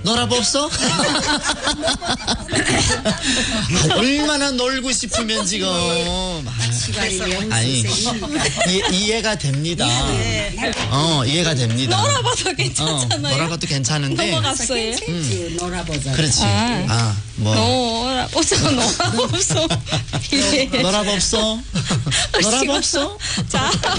놀아봅소? 얼마나 놀고 싶으면 지금. 아니, 이해가 됩니다. 이해가 됩니다. 놀아봐도 괜찮잖아요. 놀아봐도 괜찮은데. 넘어갔어요. 놀아보자. 그렇지. 놀아봅소. 놀아봅소? 놀아봅소? 자.